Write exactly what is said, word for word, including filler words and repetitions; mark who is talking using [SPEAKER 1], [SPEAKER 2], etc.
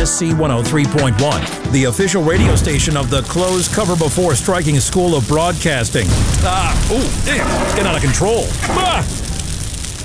[SPEAKER 1] S C one oh three point one, the official radio station of the Close Cover Before Striking School of Broadcasting. Ah, ooh, damn, it's getting out of control. Ah!